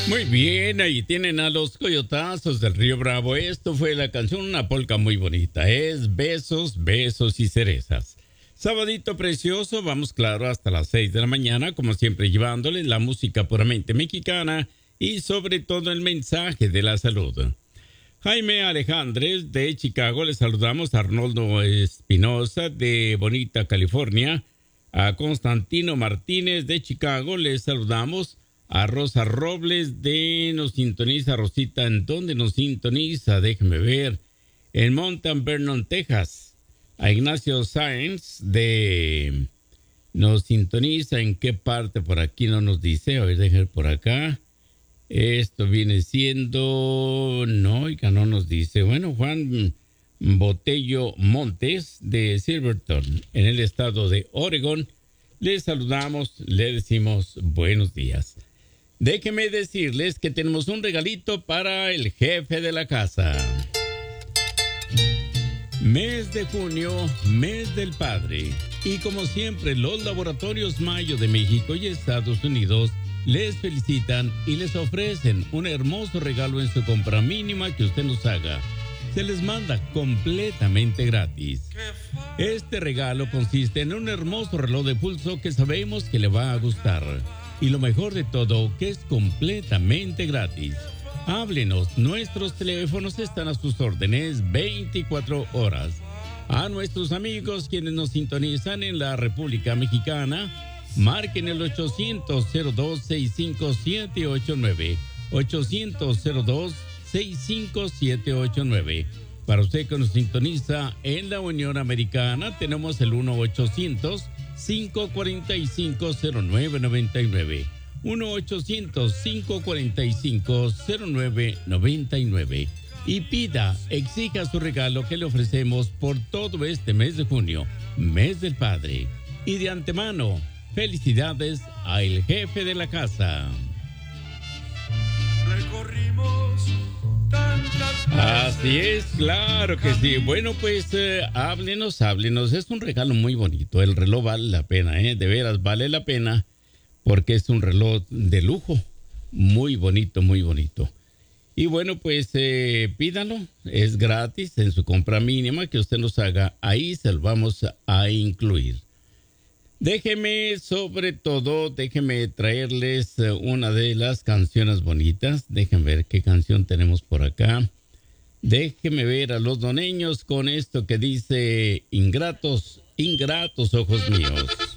Muy bien, ahí tienen a los Coyotazos del Río Bravo. Esto fue la canción, una polca muy bonita. Es Besos, Besos y Cerezas. Sabadito precioso, vamos claro hasta las 6 de la mañana, como siempre llevándoles la música puramente mexicana y sobre todo el mensaje de la salud. Jaime Alejandres de Chicago, les saludamos a Arnoldo Espinosa de Bonita, California, a Constantino Martínez de Chicago, les saludamos a Rosa Robles nos sintoniza, Rosita, ¿en dónde nos sintoniza? Déjeme ver, en Mount Vernon, Texas. A Ignacio Sáenz nos sintoniza, ¿en qué parte? Por aquí no nos dice, a ver, déjeme por acá. Esto viene siendo, no, oiga, no nos dice. Bueno, Juan Botello Montes de Silverton, en el estado de Oregón, le saludamos, le decimos buenos días. Déjenme decirles que tenemos un regalito para el jefe de la casa. Mes de junio, mes del padre. Y como siempre, los laboratorios Mayo de México y Estados Unidos les felicitan y les ofrecen un hermoso regalo en su compra mínima que usted nos haga. Se les manda completamente gratis. Este regalo consiste en un hermoso reloj de pulso que sabemos que le va a gustar. Y lo mejor de todo, que es completamente gratis. Háblenos, nuestros teléfonos están a sus órdenes 24 horas. A nuestros amigos quienes nos sintonizan en la República Mexicana, marquen el 800-02-65789. 800-02-65789. Para usted que nos sintoniza en la Unión Americana, tenemos el 1-800-545-0999. 1-800-545-0999. Y pida, exija su regalo que le ofrecemos por todo este mes de junio, mes del padre. Y de antemano, felicidades al jefe de la casa. Recorrimos tantas... Así es, claro que sí. Bueno, pues háblenos. Es un regalo muy bonito. El reloj vale la pena, de veras vale la pena, porque es un reloj de lujo. Muy bonito, muy bonito. Y bueno, pues pídalo. Es gratis en su compra mínima que usted nos haga. Ahí se lo vamos a incluir. Déjeme traerles una de las canciones bonitas. Déjenme ver qué canción tenemos por acá. Déjenme ver a los doneños con esto que dice: ingratos, ingratos ojos míos.